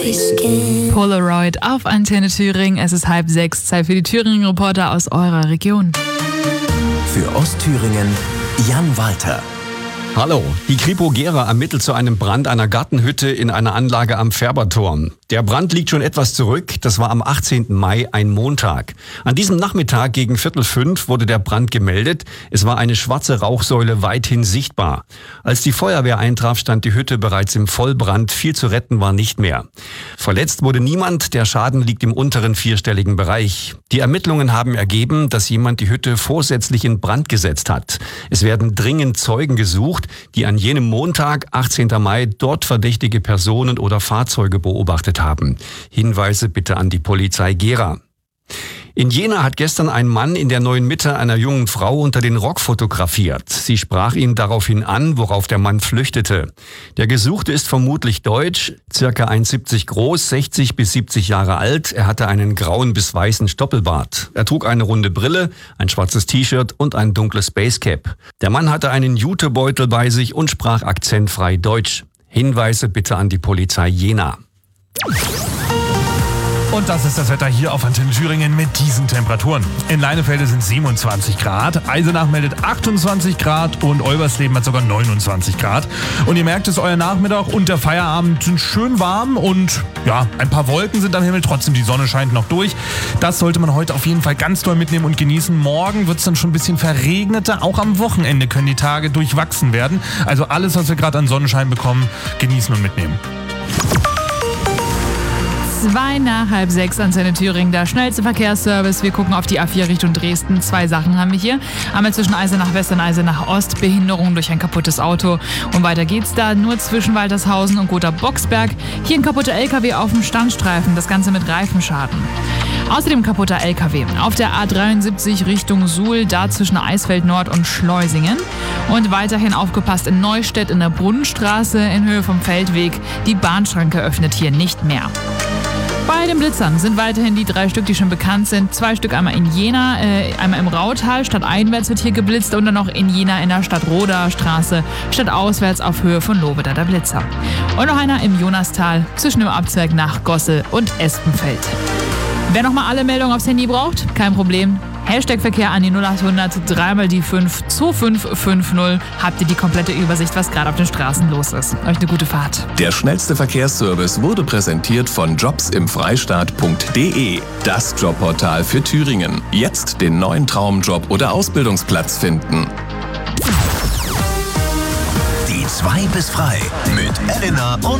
Polaroid auf Antenne Thüringen. Es ist 5:30. Zeit für die Thüringen-Reporter aus eurer Region. Für Ostthüringen Jan Walter. Hallo, die Kripo Gera ermittelt zu einem Brand einer Gartenhütte in einer Anlage am Färberturm. Der Brand liegt schon etwas zurück, das war am 18. Mai, ein Montag. An diesem Nachmittag gegen 4:45 wurde der Brand gemeldet. Es war eine schwarze Rauchsäule weithin sichtbar. Als die Feuerwehr eintraf, stand die Hütte bereits im Vollbrand. Viel zu retten war nicht mehr. Verletzt wurde niemand, der Schaden liegt im unteren vierstelligen Bereich. Die Ermittlungen haben ergeben, dass jemand die Hütte vorsätzlich in Brand gesetzt hat. Es werden dringend Zeugen gesucht, die an jenem Montag, 18. Mai, dort verdächtige Personen oder Fahrzeuge beobachtet haben. Hinweise bitte an die Polizei Gera. In Jena hat gestern ein Mann in der Neuen Mitte einer jungen Frau unter den Rock fotografiert. Sie sprach ihn daraufhin an, worauf der Mann flüchtete. Der Gesuchte ist vermutlich deutsch, circa 1,70 groß, 60 bis 70 Jahre alt. Er hatte einen grauen bis weißen Stoppelbart. Er trug eine runde Brille, ein schwarzes T-Shirt und ein dunkles Basecap. Der Mann hatte einen Jutebeutel bei sich und sprach akzentfrei Deutsch. Hinweise bitte an die Polizei Jena. Und das ist das Wetter hier auf Antenne Thüringen mit diesen Temperaturen. In Leinefelde sind 27 Grad, Eisenach meldet 28 Grad und Olbersleben hat sogar 29 Grad. Und ihr merkt es, euer Nachmittag und der Feierabend sind schön warm und ja, ein paar Wolken sind am Himmel, trotzdem die Sonne scheint noch durch. Das sollte man heute auf jeden Fall ganz doll mitnehmen und genießen. Morgen wird es dann schon ein bisschen verregneter, auch am Wochenende können die Tage durchwachsen werden. Also alles, was wir gerade an Sonnenschein bekommen, genießen und mitnehmen. 5:55 Antenne Thüringen, der schnellste Verkehrsservice. Wir gucken auf die A4 Richtung Dresden. 2 Sachen haben wir hier. Einmal zwischen Eisenach West und Eisenach Ost, Behinderung durch ein kaputtes Auto. Und weiter geht's da nur zwischen Waltershausen und Gotha-Boxberg. Hier ein kaputter LKW auf dem Standstreifen, das Ganze mit Reifenschaden. Außerdem kaputter LKW auf der A73 Richtung Suhl, da zwischen Eisfeld Nord und Schleusingen. Und weiterhin aufgepasst in Neustädt in der Brunnenstraße in Höhe vom Feldweg. Die Bahnschranke öffnet hier nicht mehr. Bei den Blitzern sind weiterhin die 3 Stück, die schon bekannt sind. 2 Stück einmal in Jena, einmal im Rautal, stadteinwärts wird hier geblitzt und dann noch in Jena in der Stadtroder Straße, stadtauswärts auf Höhe von Lobeda der Blitzer. Und noch einer im Jonastal zwischen dem Abzweig nach Gossel und Espenfeld. Wer nochmal alle Meldungen aufs Handy braucht, kein Problem. Hashtag-Verkehr an die 0800 3 die 5 2550. Habt ihr die komplette Übersicht, was gerade auf den Straßen los ist. Euch eine gute Fahrt. Der schnellste Verkehrsservice wurde präsentiert von jobsimfreistaat.de. Das Jobportal für Thüringen. Jetzt den neuen Traumjob oder Ausbildungsplatz finden. Die 2 bis frei mit Elena und